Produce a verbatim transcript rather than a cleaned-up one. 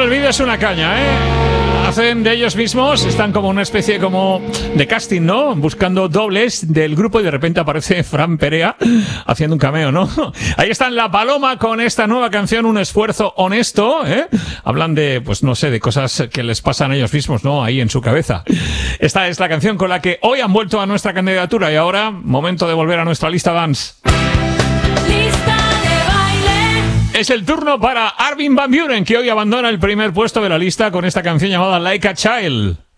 Bueno, el vídeo es una caña, ¿eh? Hacen de ellos mismos, están como una especie como de casting, ¿no? Buscando dobles del grupo y de repente aparece Fran Perea haciendo un cameo, ¿no? Ahí están La Paloma con esta nueva canción, Un esfuerzo honesto, ¿eh? Hablan de, pues no sé, de cosas que les pasan a ellos mismos, ¿no? Ahí en su cabeza. Esta es la canción con la que hoy han vuelto a nuestra candidatura y ahora, momento de volver a nuestra lista dance. Es el turno para Armin van Buuren, que hoy abandona el primer puesto de la lista con esta canción llamada Like a Child.